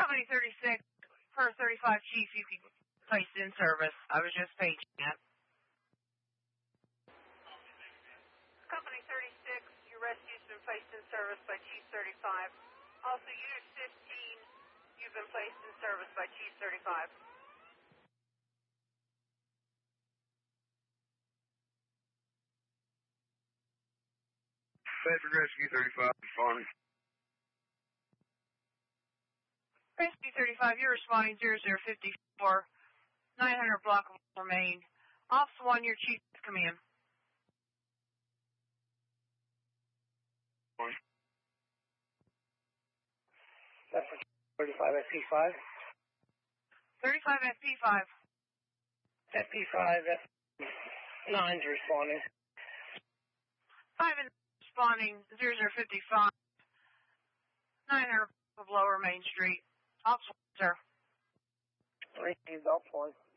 Company 36, per 35 Chief, you can place in service. I was just paging that. Company 36, your rescue's been placed in service by Chief 35. Also, Unit 15, you've been placed in service by Chief 35. Bedford Rescue 35, responding. Rescue 35, you're responding 0054, 900 block of Main. Officer 1, your Chief of Command. Bedford 35 FP5. 35 FP5. FP5, F9's responding. 5 and responding 0055, 900 of Lower Main Street. Officer, sir. 3 Belt Point.